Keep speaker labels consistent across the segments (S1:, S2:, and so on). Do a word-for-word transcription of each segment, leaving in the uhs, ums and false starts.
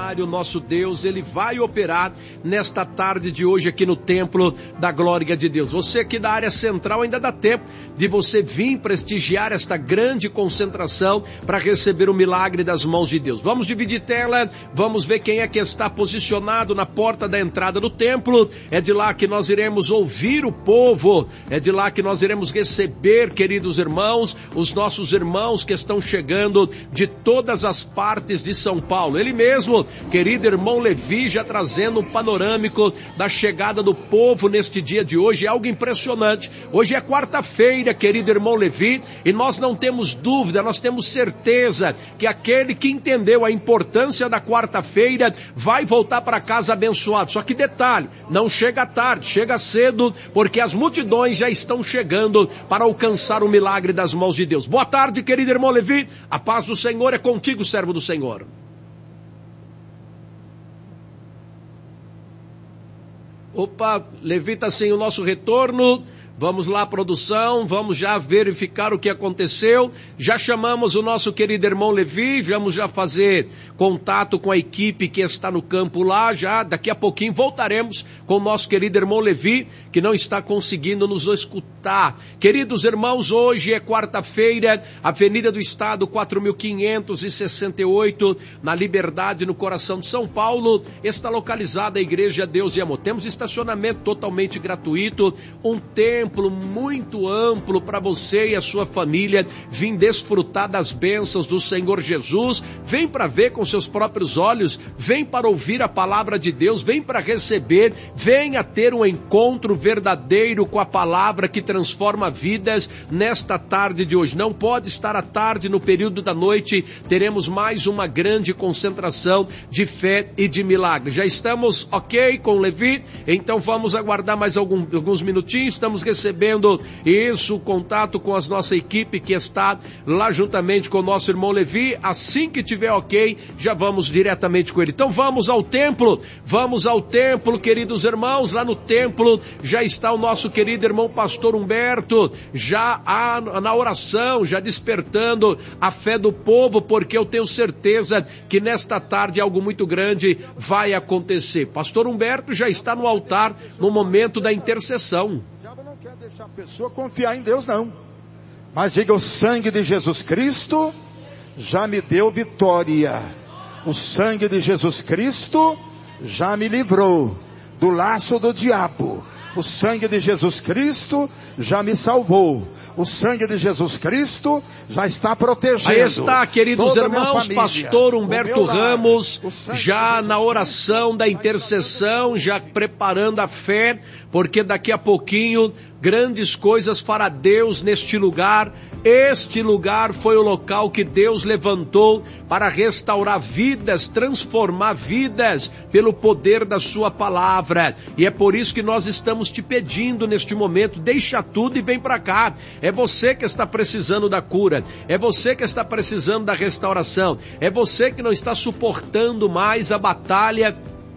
S1: extraordinário, nosso Deus, Ele vai operar nesta tarde de hoje aqui no templo da glória de Deus. Você aqui da área central ainda dá tempo de você vir prestigiar esta grande concentração para receber o milagre das mãos de Deus. Vamos dividir tela, vamos ver quem é que está posicionado na porta da entrada do templo. É de lá que nós iremos ouvir o povo, é de lá que nós iremos receber, queridos irmãos, os nossos irmãos que estão chegando de todas as partes de São Paulo. Ele mesmo, querido irmão Levi, já trazendo um panorâmico da chegada do povo neste dia de hoje. É algo impressionante. Hoje é quarta-feira, querido irmão Levi, e nós não temos dúvida, nós temos certeza que aquele que entendeu a importância da quarta-feira vai voltar para casa abençoado. Só que detalhe, não chega tarde, chega cedo, porque as multidões já estão chegando para alcançar o milagre das mãos de Deus. Boa tarde, querido irmão Levi, a paz do Senhor é contigo, servo do Senhor. Opa, Levi está sem o nosso retorno. Vamos lá, produção, vamos já verificar o que aconteceu. Já chamamos o nosso querido irmão Levi, vamos já fazer contato com a equipe que está no campo lá. Já daqui a pouquinho voltaremos com o nosso querido irmão Levi, que não está conseguindo nos escutar. Queridos irmãos, hoje é quarta-feira, Avenida do Estado quatro mil quinhentos e sessenta e oito, na Liberdade, no coração de São Paulo, está localizada a Igreja Deus e Amor. Temos estacionamento totalmente gratuito, um tempo muito amplo para você e a sua família vir desfrutar das bênçãos do Senhor Jesus. Vem para ver com seus próprios olhos, vem para ouvir a palavra de Deus, vem para receber, venha ter um encontro verdadeiro com a palavra que transforma vidas nesta tarde de hoje. Não pode estar à tarde, no período da noite, teremos mais uma grande concentração de fé e de milagre. Já estamos ok com o Levi? Então vamos aguardar mais algum, alguns minutinhos. Estamos recebendo isso, contato com a nossa equipe que está lá juntamente com o nosso irmão Levi. Assim que tiver ok, já vamos diretamente com ele. Então vamos ao templo, vamos ao templo, queridos irmãos. Lá no templo já está o nosso querido irmão pastor Humberto, já na oração, já despertando a fé do povo, porque eu tenho certeza que nesta tarde algo muito grande vai acontecer. Pastor Humberto já está no altar no momento da intercessão.
S2: Quer deixar a pessoa confiar em Deus, não. Mas diga, o sangue de Jesus Cristo já me deu vitória. O sangue de Jesus Cristo já me livrou do laço do diabo. O sangue de Jesus Cristo já me salvou. O sangue de Jesus Cristo já está protegendo.
S1: Aí está, queridos irmãos, pastor Humberto Ramos, já na oração da intercessão, já preparando a fé, porque daqui a pouquinho grandes coisas fará Deus neste lugar. Este lugar foi o local que Deus levantou para restaurar vidas, transformar vidas pelo poder da sua palavra. E é por isso que nós estamos te pedindo neste momento, deixa tudo e vem para cá. É você que está precisando da cura, é você que está precisando da restauração, é você que não está suportando mais a batalha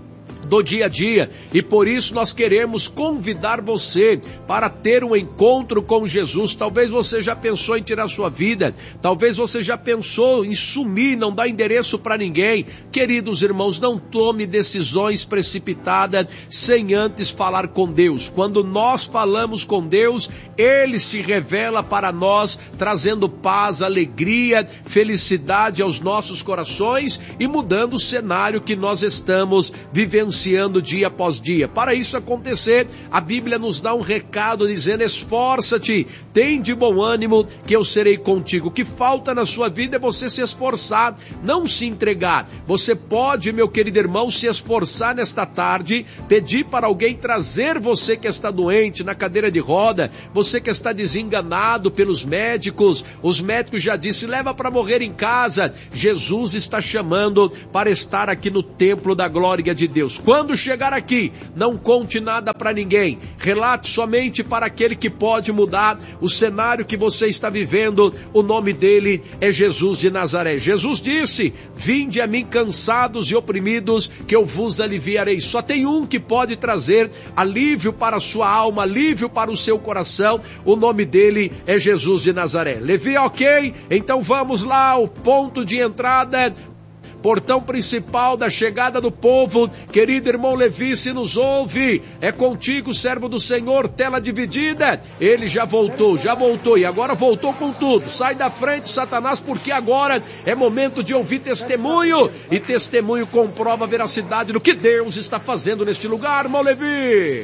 S1: do dia a dia, e por isso nós queremos convidar você para ter um encontro com Jesus. Talvez você já pensou em tirar sua vida, talvez você já pensou em sumir, não dar endereço para ninguém. Queridos irmãos, não tome decisões precipitadas sem antes falar com Deus. Quando nós falamos com Deus, Ele se revela para nós, trazendo paz, alegria, felicidade aos nossos corações e mudando o cenário que nós estamos vivenciando dia após dia. Para isso acontecer, a Bíblia nos dá um recado dizendo: esforça-te, tem de bom ânimo, que eu serei contigo. O que falta na sua vida é você se esforçar, não se entregar. Você pode, meu querido irmão, se esforçar nesta tarde, pedir para alguém trazer você que está doente, na cadeira de roda, você que está desenganado pelos médicos. Os médicos já disseram, leva para morrer em casa. Jesus está chamando para estar aqui no templo da glória de Deus. Quando chegar aqui, não conte nada para ninguém. Relate somente para aquele que pode mudar o cenário que você está vivendo. O nome dele é Jesus de Nazaré. Jesus disse, vinde a mim cansados e oprimidos, que eu vos aliviarei. Só tem um que pode trazer alívio para a sua alma, alívio para o seu coração. O nome dele é Jesus de Nazaré. Levi, ok? Então vamos lá, o ponto de entrada portão principal da chegada do povo. Querido irmão Levi, se nos ouve, é contigo, servo do Senhor, tela dividida. Ele já voltou, já voltou e agora voltou com tudo. Sai da frente, Satanás, porque agora é momento de ouvir testemunho, e testemunho comprova a veracidade do que Deus está fazendo neste lugar, irmão Levi.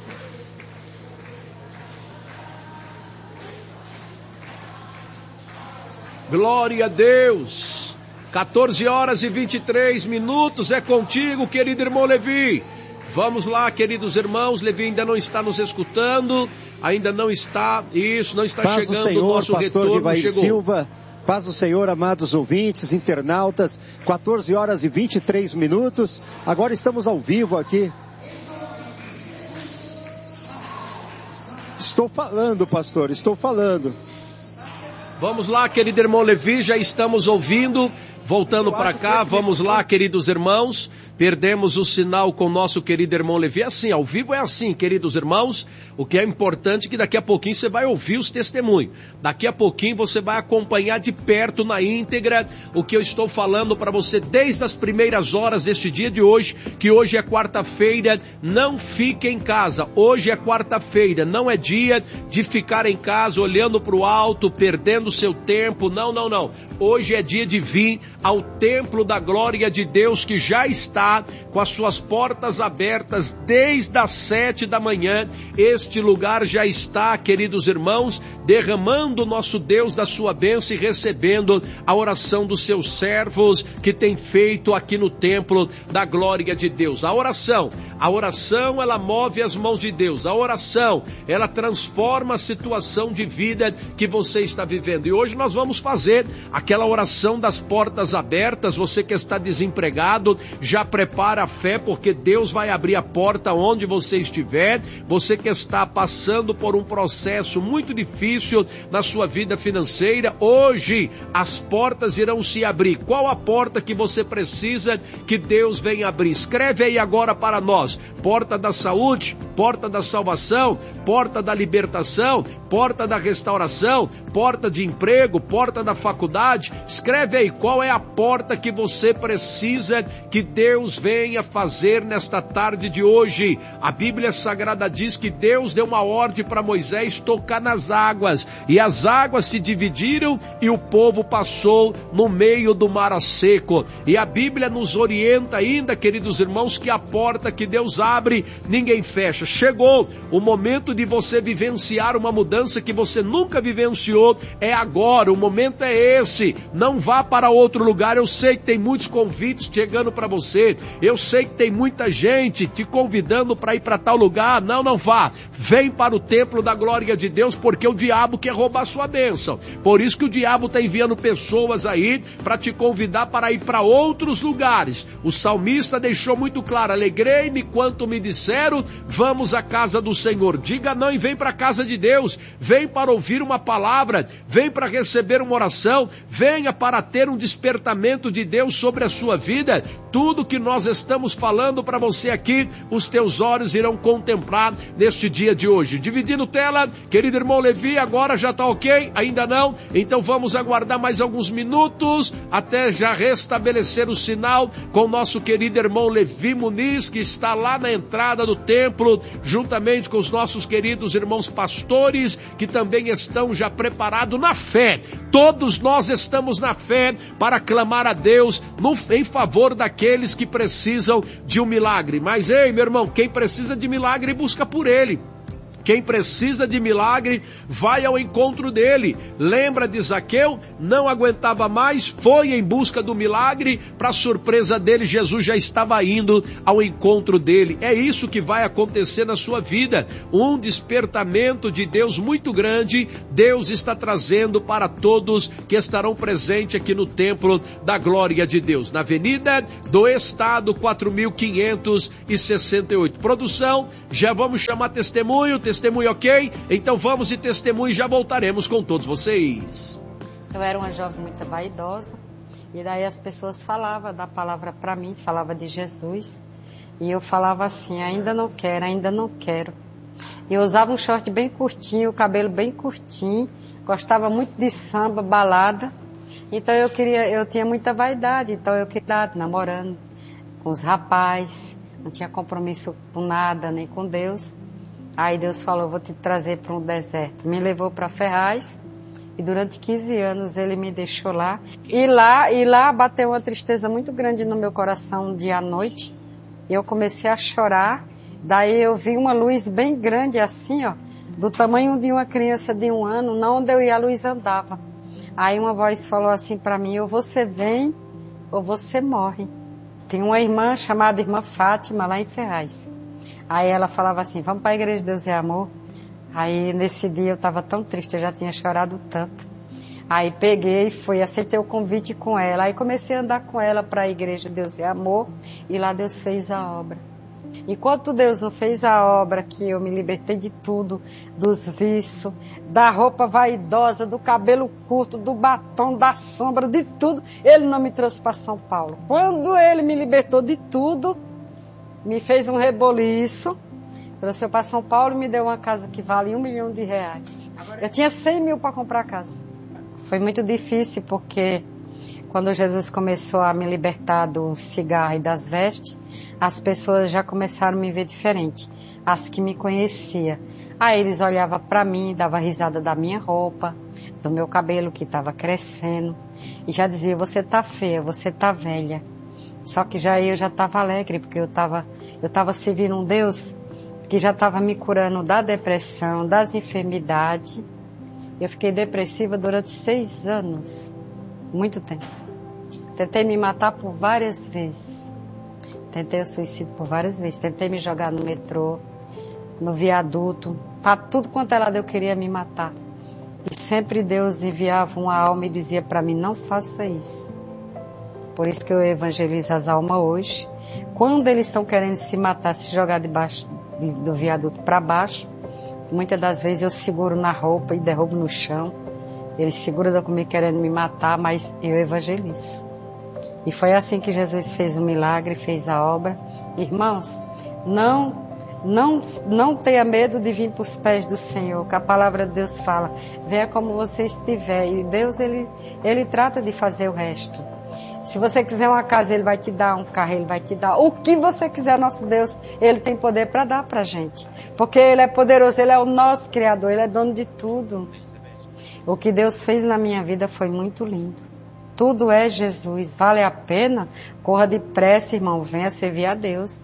S1: Glória a Deus. quatorze horas e vinte e três minutos, é contigo, querido irmão Levi. Vamos lá, queridos irmãos. Levi ainda não está nos escutando, ainda não está, isso, não está
S3: Paz
S1: chegando
S3: do Senhor,
S1: o nosso
S3: pastor
S1: retorno.
S3: Rivair
S1: Chegou.
S3: Silva. Paz do Senhor, amados ouvintes, internautas. quatorze horas e vinte e três minutos. Agora estamos ao vivo aqui. Estou falando, pastor, estou falando.
S1: Vamos lá, querido irmão Levi, já estamos ouvindo. Voltando para cá, vamos lá, queridos irmãos. Perdemos o sinal com o nosso querido irmão Levi. Assim, ao vivo é assim, queridos irmãos. O que é importante é que daqui a pouquinho você vai ouvir os testemunhos. Daqui a pouquinho você vai acompanhar de perto, na íntegra, o que eu estou falando para você desde as primeiras horas deste dia de hoje, que hoje é quarta-feira. Não fique em casa. Hoje é quarta-feira, não é dia de ficar em casa olhando para o alto, perdendo seu tempo. Não, não, não. Hoje é dia de vir ao templo da glória de Deus, que já está com as suas portas abertas desde as sete da manhã. Este lugar já está, queridos irmãos, derramando o nosso Deus da sua bênção e recebendo a oração dos seus servos que tem feito aqui no templo da glória de Deus. A oração, a oração ela move as mãos de Deus. A oração, ela transforma a situação de vida que você está vivendo. E hoje nós vamos fazer aquela oração das portas abertas. Você que está desempregado, já prepara a fé, porque Deus vai abrir a porta onde você estiver. Você que está passando por um processo muito difícil na sua vida financeira, hoje as portas irão se abrir. Qual a porta que você precisa que Deus venha abrir? Escreve aí agora para nós: porta da saúde, porta da salvação, porta da libertação, porta da restauração, porta de emprego, porta da faculdade. Escreve aí qual é a porta que você precisa que Deus venha fazer nesta tarde de hoje. A Bíblia Sagrada diz que Deus deu uma ordem para Moisés tocar nas águas, e as águas se dividiram e o povo passou no meio do mar a seco. E a Bíblia nos orienta ainda, queridos irmãos, que a porta que Deus abre, ninguém fecha. Chegou o momento de você vivenciar uma mudança que você nunca vivenciou. É agora, o momento é esse. Não vá para outro lugar. Eu sei que tem muitos convites chegando para você. Eu sei que tem muita gente te convidando para ir para tal lugar. Não, não vá. Vem para o templo da glória de Deus, porque o diabo quer roubar sua bênção. Por isso que o diabo está enviando pessoas aí para te convidar para ir para outros lugares. O salmista deixou muito claro: alegrei-me quanto me disseram, vamos à casa do Senhor. Diga não e vem para a casa de Deus. Vem para ouvir uma palavra, vem para receber uma oração, venha para ter um despertamento de Deus sobre a sua vida. Tudo que nós estamos falando para você aqui, os teus olhos irão contemplar neste dia de hoje. Dividindo tela, querido irmão Levi, agora já está ok? Ainda não? Então vamos aguardar mais alguns minutos até já restabelecer o sinal com o nosso querido irmão Levi Muniz, que está lá na entrada do templo, juntamente com os nossos queridos irmãos pastores, que também estão já preparados na fé. Todos nós estamos na fé para clamar a Deus no, em favor daqueles que precisam de um milagre. Mas ei, meu irmão, quem precisa de milagre, busca por ele. Quem precisa de milagre, vai ao encontro dele. Lembra de Zaqueu? Não aguentava mais, foi em busca do milagre. Para surpresa dele, Jesus já estava indo ao encontro dele. É isso que vai acontecer na sua vida. Um despertamento de Deus muito grande, Deus está trazendo para todos que estarão presentes aqui no templo da glória de Deus, na Avenida do Estado quatro mil quinhentos e sessenta e oito. Produção, já vamos chamar testemunho, testemunho ok? Então vamos de testemunho e já voltaremos com todos vocês.
S4: Eu era uma jovem muito vaidosa, e daí as pessoas falavam da palavra para mim, falavam de Jesus, e eu falava assim: ainda não quero, ainda não quero. Eu usava um short bem curtinho, o cabelo bem curtinho, gostava muito de samba, balada, Então eu queria, eu tinha muita vaidade, então eu queria namorando com os rapazes, não tinha compromisso com nada, nem com Deus. Aí Deus falou, vou te trazer para um deserto. Me levou para Ferraz e durante quinze anos ele me deixou lá. E lá, e lá bateu uma tristeza muito grande no meu coração um dia à noite. E eu comecei a chorar. Daí eu vi uma luz bem grande assim, ó, do tamanho de uma criança de um ano, não onde eu ia a luz andava. Aí uma voz falou assim para mim, ou você vem ou você morre. Tem uma irmã chamada Irmã Fátima lá em Ferraz. Aí ela falava assim, vamos para a Igreja de Deus e Amor. Aí nesse dia eu estava tão triste, eu já tinha chorado tanto. Aí peguei, fui, aceitei o convite com ela. Aí comecei a andar com ela para a Igreja de Deus e Amor. E lá Deus fez a obra. Enquanto Deus não fez a obra, que eu me libertei de tudo, dos vícios, da roupa vaidosa, do cabelo curto, do batom, da sombra, de tudo, Ele não me trouxe para São Paulo. Quando Ele me libertou de tudo, me fez um reboliço, trouxe eu para São Paulo e me deu uma casa que vale um milhão de reais. Eu tinha cem mil para comprar casa. Foi muito difícil porque quando Jesus começou a me libertar do cigarro e das vestes, as pessoas já começaram a me ver diferente, as que me conheciam. Aí eles olhavam para mim, davam risada da minha roupa, do meu cabelo que estava crescendo, e já diziam, você tá feia, você tá velha. Só que já eu já estava alegre, porque eu estava eu tava servindo um Deus que já estava me curando da depressão, das enfermidades. Eu fiquei depressiva durante seis anos, muito tempo. Tentei me matar por várias vezes. Tentei o suicídio por várias vezes. Tentei me jogar no metrô, no viaduto. Para tudo quanto é lado eu queria me matar. E sempre Deus enviava uma alma e dizia para mim, não faça isso. Por isso que eu evangelizo as almas hoje. Quando eles estão querendo se matar, se jogar debaixo do viaduto para baixo, muitas das vezes eu seguro na roupa e derrubo no chão. Eles seguram comigo querendo me matar, mas eu evangelizo. E foi assim que Jesus fez o milagre, fez a obra. Irmãos, não, não, não tenha medo de vir para os pés do Senhor, que a palavra de Deus fala, venha como você estiver. E Deus, Ele, Ele trata de fazer o resto. Se você quiser uma casa, Ele vai te dar, um carro, Ele vai te dar. O que você quiser, nosso Deus, Ele tem poder para dar para a gente. Porque Ele é poderoso, Ele é o nosso Criador, Ele é dono de tudo. O que Deus fez na minha vida foi muito lindo. Tudo é Jesus, vale a pena? Corra depressa, irmão, venha servir a Deus.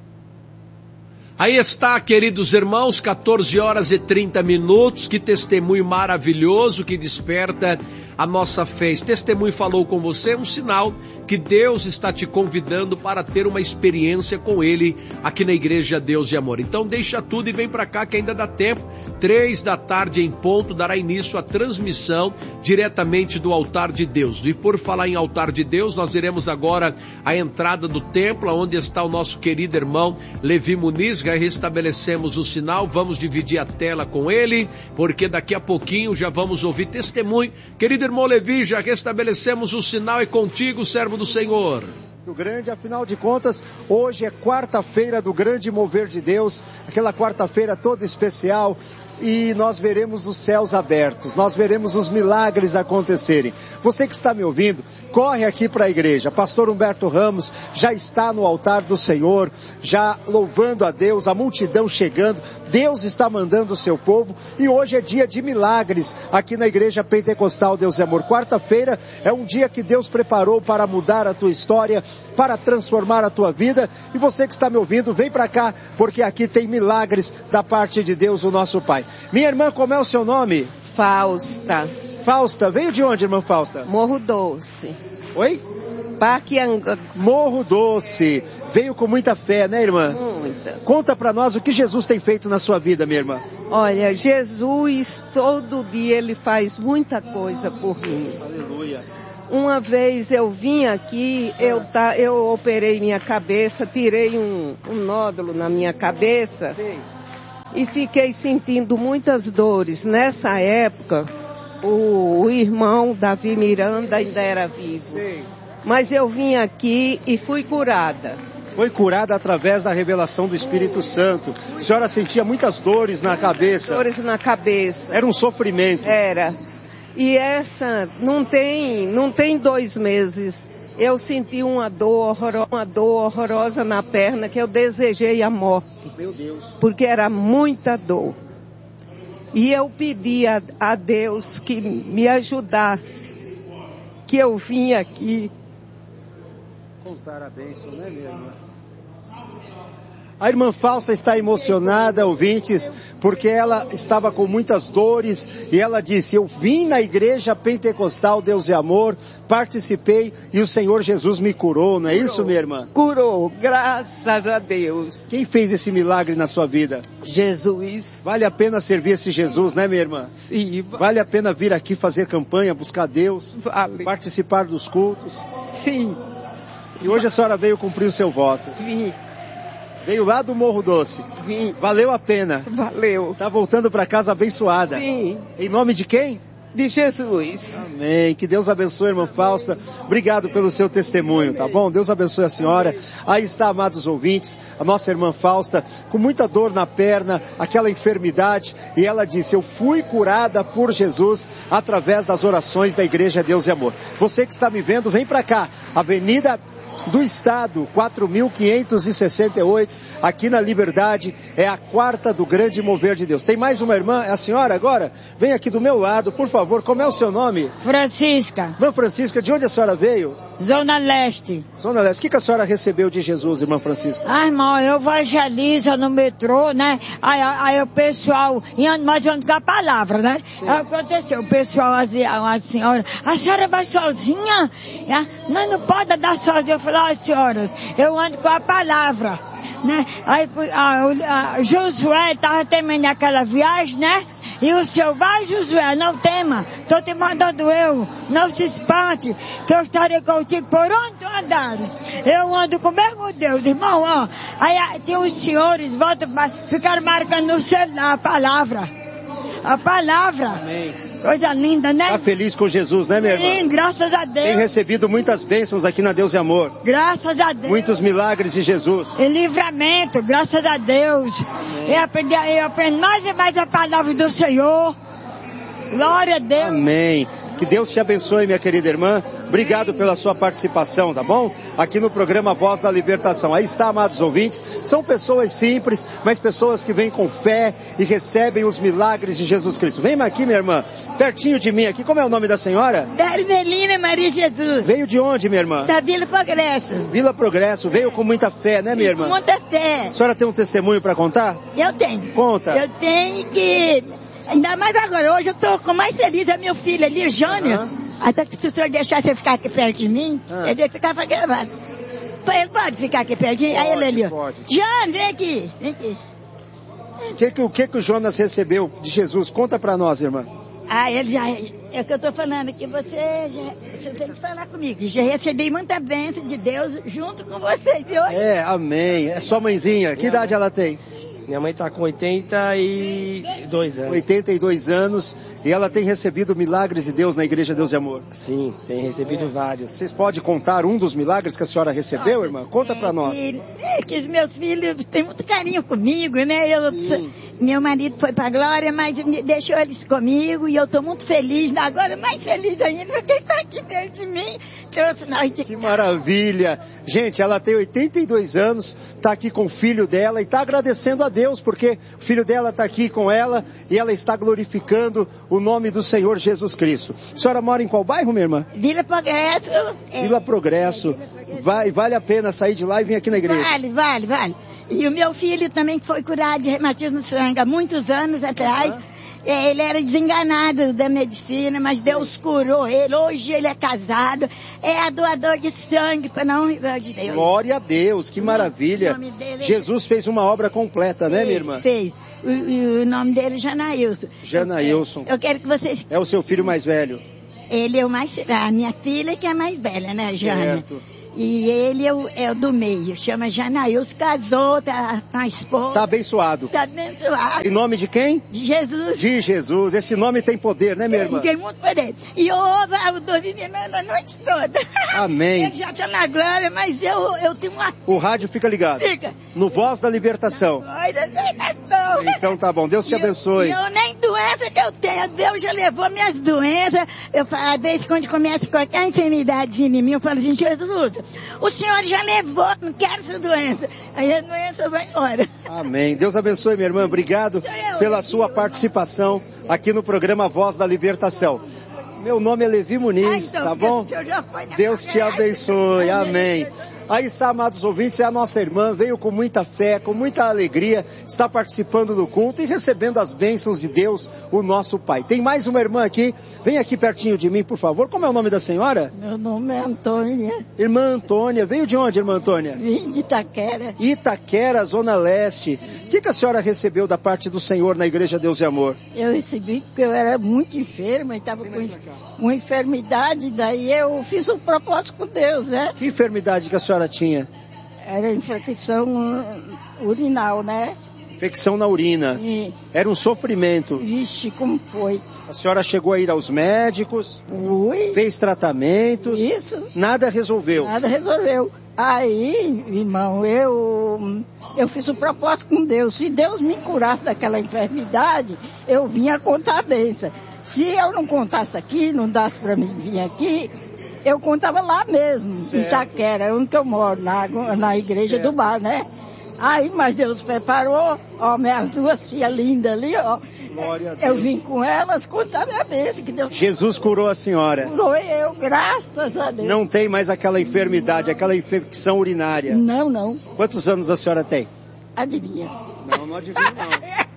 S1: Aí está, queridos irmãos, quatorze horas e trinta minutos, que testemunho maravilhoso que desperta a nossa fé. Esse testemunho falou com você, é um sinal que Deus está te convidando para ter uma experiência com Ele aqui na Igreja Deus e Amor. Então deixa tudo e vem para cá que ainda dá tempo. Três da tarde em ponto dará início a transmissão diretamente do altar de Deus. E por falar em altar de Deus, nós iremos agora à entrada do templo, onde está o nosso querido irmão Levi Muniz. Já restabelecemos o sinal, vamos dividir a tela com ele, porque daqui a pouquinho já vamos ouvir testemunho. Querido irmão Levi, já restabelecemos o sinal, é contigo, servo do Senhor.
S3: O grande, afinal de contas, hoje é quarta-feira do grande mover de Deus, aquela quarta-feira toda especial, e nós veremos os céus abertos, nós veremos os milagres acontecerem. Você que está me ouvindo, corre aqui para a igreja. Pastor Humberto Ramos já está no altar do Senhor, já louvando a Deus, a multidão chegando. Deus está mandando o seu povo e hoje é dia de milagres aqui na Igreja Pentecostal Deus e Amor. Quarta-feira é um dia que Deus preparou para mudar a tua história, para transformar a tua vida. E você que está me ouvindo, vem para cá, porque aqui tem milagres da parte de Deus, o nosso Pai. Minha irmã, como é o seu nome?
S5: Fausta.
S3: Fausta, veio de onde, irmã Fausta?
S5: Morro Doce.
S3: Oi?
S5: Paquianga.
S3: Morro Doce. Veio com muita fé, né, irmã?
S5: Muita.
S3: Conta para nós o que Jesus tem feito na sua vida, minha irmã.
S5: Olha, Jesus, todo dia ele faz muita coisa por mim.
S3: Aleluia.
S5: Uma vez eu vim aqui, eu, tá, eu operei minha cabeça, tirei um, um nódulo na minha cabeça. Sim. E fiquei sentindo muitas dores. Nessa época, o, o irmão Davi Miranda ainda era vivo. Sim. Mas eu vim aqui e fui curada.
S3: Foi curada através da revelação do Espírito Santo. A senhora sentia muitas dores na cabeça.
S5: Dores na cabeça.
S3: Era um sofrimento.
S5: Era. E essa, não tem, não tem dois meses, eu senti uma dor horrorosa, uma dor horrorosa na perna que eu desejei a morte.
S3: Meu Deus.
S5: Porque era muita dor. E eu pedi a, a Deus que me ajudasse, que eu vim aqui
S3: contar a bênção, né, minha irmã? A irmã Fausta está emocionada, ouvintes, porque ela estava com muitas dores e ela disse, eu vim na igreja pentecostal Deus e Amor, participei e o Senhor Jesus me curou, não é curou, isso, minha irmã?
S5: Curou, graças a Deus.
S3: Quem fez esse milagre na sua vida?
S5: Jesus.
S3: Vale a pena servir esse Jesus, né, minha irmã?
S5: Sim.
S3: Vale a pena vir aqui fazer campanha, buscar Deus,
S5: vale.
S3: Participar dos cultos?
S5: Sim.
S3: E hoje a senhora veio cumprir o seu voto?
S5: Vim.
S3: Veio lá do Morro Doce.
S5: Vim.
S3: Valeu a pena.
S5: Valeu.
S3: Tá voltando para casa abençoada.
S5: Sim.
S3: Em nome de quem?
S5: De Jesus.
S3: Amém. Que Deus abençoe, irmã Fausta. Obrigado pelo seu testemunho, tá bom? Deus abençoe a senhora. Aí está, amados ouvintes, a nossa irmã Fausta, com muita dor na perna, aquela enfermidade, e ela disse, eu fui curada por Jesus através das orações da Igreja Deus e Amor. Você que está me vendo, vem para cá. Avenida do Estado, quatro mil quinhentos e sessenta e oito, aqui na Liberdade, é a quarta do Grande Mover de Deus. Tem mais uma irmã, é a senhora agora? Vem aqui do meu lado, por favor, como é o seu nome?
S6: Francisca.
S3: Irmã Francisca, de onde a senhora veio?
S6: Zona Leste.
S3: Zona Leste. O que, que a senhora recebeu de Jesus, irmã Francisca?
S6: Ah, irmão, eu evangelizo no metrô, né? Aí, aí o pessoal, mas ando com a palavra, né? Sim. Aí aconteceu, o pessoal, a, a senhora, a senhora vai sozinha? Não, não pode andar sozinha. Eu falei, ó, senhoras, eu ando com a palavra, né? Aí a, a Josué estava terminando aquela viagem, né? E o senhor vai, Josué, não tema, estou te mandando eu, não se espante, que eu estarei contigo por onde tu andares. Eu ando com o mesmo Deus, irmão, ó. Aí tem os senhores, voltam, ficaram marcando no celular a palavra. A palavra.
S3: Amém.
S6: Coisa linda, né?
S3: Tá feliz com Jesus, né, minha irmã?
S6: Sim, graças a Deus.
S3: Tem recebido muitas bênçãos aqui na Deus e Amor.
S6: Graças a Deus.
S3: Muitos milagres de Jesus.
S6: E livramento, graças a Deus. Eu aprendi, eu aprendo mais e mais a palavra do Senhor. Glória a Deus.
S3: Amém. Que Deus te abençoe, minha querida irmã. Obrigado pela sua participação, tá bom? Aqui no programa Voz da Libertação. Aí está, amados ouvintes. São pessoas simples, mas pessoas que vêm com fé e recebem os milagres de Jesus Cristo. Vem aqui, minha irmã, pertinho de mim aqui. Como é o nome da senhora?
S7: Darvelina Maria Jesus.
S3: Veio de onde, minha irmã?
S7: Da Vila Progresso.
S3: Vila Progresso. Veio com muita fé, né, minha irmã?
S7: Com muita fé.
S3: A senhora tem um testemunho para contar?
S7: Eu tenho.
S3: Conta.
S7: Eu tenho que... Ainda mais agora, hoje eu tô com mais feliz a meu filho ali, o Jônio. Uhum. Até que se o senhor deixar você ficar aqui perto de mim, uhum. ele vai ficar pra gravar. Ele pode ficar aqui pertinho? Aí ele ali, ó. Jônio, vem aqui, vem aqui.
S3: O que, que, que, que o Jonas recebeu de Jesus? Conta pra nós, irmã.
S7: Ah, ele já... É o que eu tô falando, que você já... Você tem que falar comigo. Já recebi muita bênção de Deus junto com vocês hoje.
S3: É, amém. É sua mãezinha. Que idade ela tem?
S8: Minha mãe está com oitenta e dois anos.
S3: oitenta e dois anos e ela tem recebido milagres de Deus na Igreja Deus e Amor.
S8: Sim, tem recebido é. vários.
S3: Vocês podem contar um dos milagres que a senhora recebeu, irmã? Conta é, para nós.
S7: Que, é que os meus filhos têm muito carinho comigo, né? Eu, meu marido foi para a glória, mas deixou eles comigo e eu estou muito feliz. Agora mais feliz ainda, porque está aqui dentro de mim. Trouxe nós de...
S3: Que maravilha! Gente, ela tem oitenta e dois anos, está aqui com o filho dela e está agradecendo a Deus, porque o filho dela está aqui com ela e ela está glorificando o nome do Senhor Jesus Cristo. A senhora mora em qual bairro, minha irmã?
S7: Vila Progresso. É,
S3: Vila Progresso. É, vai, vale a pena sair de lá e vir aqui na igreja?
S7: Vale, vale, vale. E o meu filho também foi curado de reumatismo no sangue há muitos anos atrás. Uhum. Ele era desenganado da medicina, mas Deus curou ele. Hoje ele é casado, é doador de sangue para não honra de Deus.
S3: Glória a Deus, que maravilha. Jesus fez uma obra completa, né, minha irmã?
S7: Fez. O, o, o nome dele é Janailson.
S3: Janailson.
S7: Eu quero que vocês...
S3: É o seu filho mais velho?
S7: Ele é o mais... A minha filha que é mais velha, né, Jana?
S3: Certo.
S7: E ele é o, é o do meio, chama Janailson, casou, tá com a esposa.
S3: Tá abençoado.
S7: Tá abençoado.
S3: Em nome de quem?
S7: De Jesus.
S3: De Jesus. Esse nome tem poder, né, minha irmã?
S7: Tem muito poder. E eu ouvo o Dorinho a noite toda.
S3: Amém.
S7: Ele já tá na glória, mas eu, eu tenho uma...
S3: O rádio fica ligado.
S7: Fica.
S3: No Voz da Libertação.
S7: Voz da Libertação. não.
S3: Então tá bom, Deus te abençoe.
S7: Eu, eu nem doença que eu tenho, Deus já levou minhas doenças. Eu falo, às vezes quando começa qualquer enfermidade em mim, eu falo assim, Jesus, o Senhor já levou, não quero essa doença. Aí a doença vai embora.
S3: Amém. Deus abençoe, minha irmã. Obrigado pela sua participação aqui no programa Voz da Libertação. Meu nome é Levi Muniz, ah, então, tá bom? Deus te abençoe, amém. Aí está, amados ouvintes, é a nossa irmã, veio com muita fé, com muita alegria, está participando do culto e recebendo as bênçãos de Deus, o nosso Pai. Tem mais uma irmã aqui, vem aqui pertinho de mim, por favor. Como é o nome da senhora?
S9: Meu nome é Antônia.
S3: Irmã Antônia, veio de onde, irmã Antônia?
S9: Vim de Itaquera.
S3: Itaquera, Zona Leste. O que, que a senhora recebeu da parte do Senhor na Igreja Deus e Amor?
S9: Eu recebi porque eu era muito enferma, estava com uma enfermidade, daí eu fiz um propósito com Deus, né?
S3: Que enfermidade que a senhora tinha?
S9: Era infecção urinal, né?
S3: Infecção na urina.
S9: E...
S3: Era um sofrimento.
S9: Vixe, como foi?
S3: A senhora chegou a ir aos médicos?
S9: Fui.
S3: Fez tratamentos?
S9: Isso.
S3: Nada resolveu?
S9: Nada resolveu. Aí, irmão, eu, eu fiz um propósito com Deus. Se Deus me curasse daquela enfermidade, eu vinha contar a bênção. Se eu não contasse aqui, não dasse para mim vir aqui, eu contava lá mesmo, certo. Em Itaquera, onde que eu moro, na, na igreja certo. Do bar, né? Aí, mas Deus preparou, ó, minhas duas filhas lindas ali, ó.
S3: Glória a Deus.
S9: Eu vim com elas contar minha bênção. Que Deus...
S3: Jesus curou a senhora.
S9: Curou eu, graças a Deus.
S3: Não tem mais aquela enfermidade, aquela infecção urinária?
S9: Não, não.
S3: Quantos anos a senhora tem?
S9: Adivinha.
S3: Não, não adivinho não.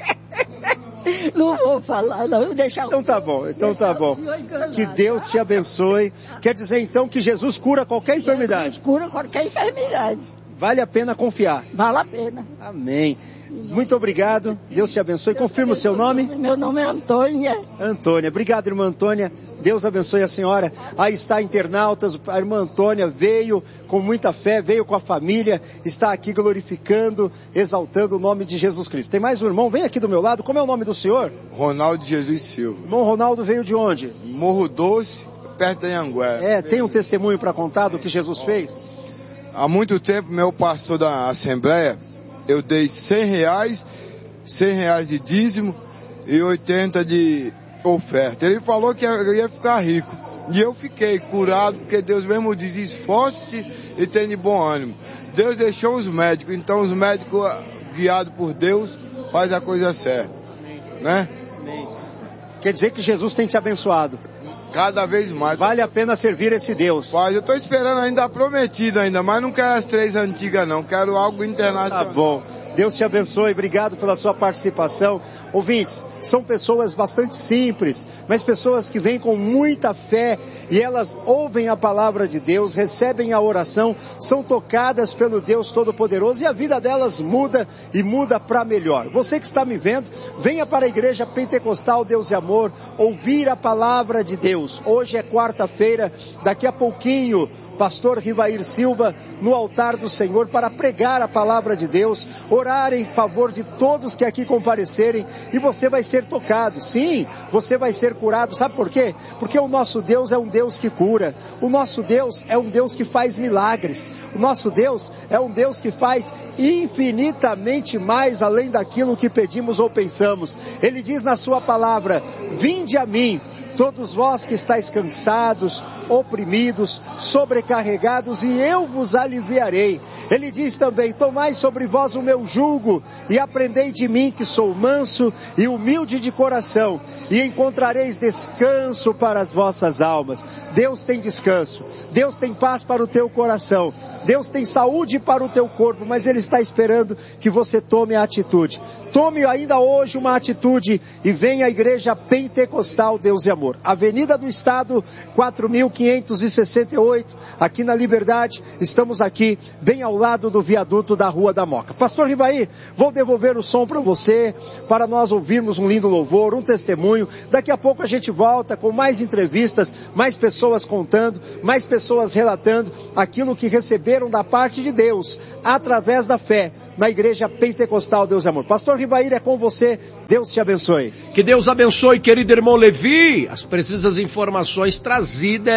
S9: Não vou falar, não, vou deixar...
S3: Então tá bom, então tá bom. Que Deus te abençoe. Quer dizer então que Jesus cura qualquer enfermidade?
S9: Jesus cura qualquer enfermidade.
S3: Vale a pena confiar?
S9: Vale a pena.
S3: Amém. Muito obrigado, Deus te abençoe. Confirma o seu nome?
S9: Meu nome é Antônia.
S3: Antônia, obrigado, irmã Antônia. Deus abençoe a senhora. Aí está, internautas, a irmã Antônia veio com muita fé, veio com a família, está aqui glorificando, exaltando o nome de Jesus Cristo. Tem mais um irmão, vem aqui do meu lado, como é o nome do senhor?
S10: Ronaldo Jesus Silva.
S3: Irmão Ronaldo veio de onde?
S10: Morro Doce, perto da Anhanguera.
S3: É, tem um testemunho para contar do que Jesus fez?
S10: Há muito tempo, meu pastor da Assembleia, eu dei cem reais, cem reais de dízimo e oitenta de oferta. Ele falou que eu ia ficar rico. E eu fiquei curado, porque Deus mesmo diz, esforce-te e tenha de bom ânimo. Deus deixou os médicos, então os médicos, guiados por Deus, faz a coisa certa. Né?
S3: Amém. Quer dizer que Jesus tem te abençoado.
S10: Cada vez mais.
S3: Vale a pena servir esse Deus.
S10: Pai, eu estou esperando ainda a prometida ainda, mas não quero as três antigas não, quero algo internacional.
S3: Tá bom. Deus te abençoe, obrigado pela sua participação. Ouvintes, são pessoas bastante simples, mas pessoas que vêm com muita fé e elas ouvem a palavra de Deus, recebem a oração, são tocadas pelo Deus Todo-Poderoso e a vida delas muda e muda para melhor. Você que está me vendo, venha para a Igreja Pentecostal Deus e Amor, ouvir a palavra de Deus. Hoje é quarta-feira, daqui a pouquinho, Pastor Rivair Silva no altar do Senhor para pregar a palavra de Deus, orar em favor de todos que aqui comparecerem e você vai ser tocado. Sim, você vai ser curado. Sabe por quê? Porque o nosso Deus é um Deus que cura. O nosso Deus é um Deus que faz milagres. O nosso Deus é um Deus que faz infinitamente mais além daquilo que pedimos ou pensamos. Ele diz na sua palavra, vinde a mim, todos vós que estáis cansados, oprimidos, sobrecarregados, e eu vos aliviarei. Ele diz também, tomai sobre vós o meu jugo e aprendei de mim que sou manso e humilde de coração e encontrareis descanso para as vossas almas. Deus tem descanso, Deus tem paz para o teu coração, Deus tem saúde para o teu corpo, mas Ele está esperando que você tome a atitude. Tome ainda hoje uma atitude e venha à Igreja Pentecostal Deus e Amor. Avenida do Estado, quatro mil quinhentos e sessenta e oito, aqui na Liberdade. Estamos aqui, bem ao lado do viaduto da Rua da Moca. Pastor Rivair, vou devolver o som para você, para nós ouvirmos um lindo louvor, um testemunho. Daqui a pouco a gente volta com mais entrevistas, mais pessoas contando, mais pessoas relatando aquilo que receberam da parte de Deus, através da fé, na Igreja Pentecostal Deus e Amor. Pastor Rivair, é com você. Deus te abençoe.
S1: Que Deus abençoe, querido irmão Levi. As precisas informações trazidas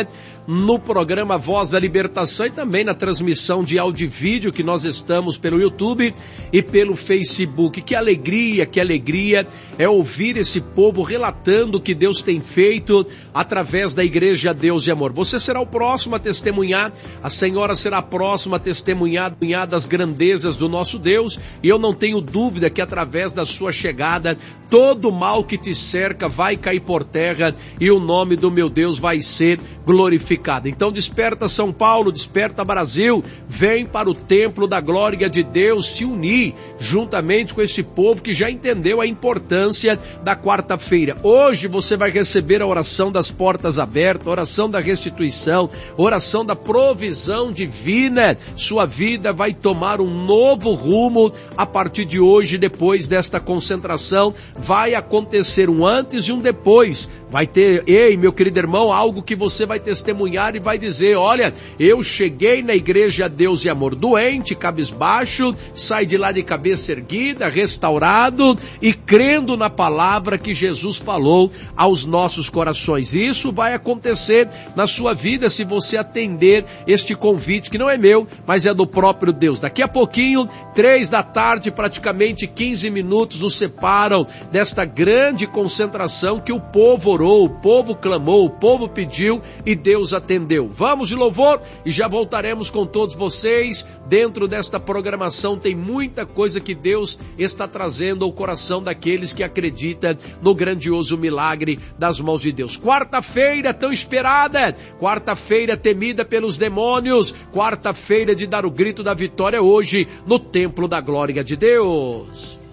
S1: no programa Voz da Libertação e também na transmissão de áudio e vídeo que nós estamos pelo YouTube e pelo Facebook. Que alegria, que alegria é ouvir esse povo relatando o que Deus tem feito através da Igreja Deus e Amor. Você será o próximo a testemunhar, a senhora será a próxima a testemunhar das grandezas do nosso Deus, e eu não tenho dúvida que através da sua chegada, todo mal que te cerca vai cair por terra e o nome do meu Deus vai ser glorificado. Então desperta São Paulo, desperta Brasil, vem para o templo da glória de Deus se unir juntamente com esse povo que já entendeu a importância da quarta-feira. Hoje você vai receber a oração das portas abertas, a oração da restituição, a oração da provisão divina. Sua vida vai tomar um novo rumo a partir de hoje. Depois desta concentração vai acontecer um antes e um depois. Vai ter, ei, meu querido irmão, algo que você vai testemunhar e vai dizer: olha, eu cheguei na Igreja Deus e Amor doente, cabisbaixo, sai de lá de cabeça erguida, restaurado e crendo na palavra que Jesus falou aos nossos corações. E isso vai acontecer na sua vida se você atender este convite, que não é meu, mas é do próprio Deus. Daqui a pouquinho, três da tarde, praticamente quinze minutos nos separam desta grande concentração que o povo orou, o povo clamou, o povo pediu e Deus atendeu. Vamos de louvor e já voltaremos com todos vocês. Dentro desta programação tem muita coisa que Deus está trazendo ao coração daqueles que acreditam no grandioso milagre das mãos de Deus. Quarta-feira tão esperada, quarta-feira temida pelos demônios, quarta-feira de dar o grito da vitória hoje no templo da glória de Deus.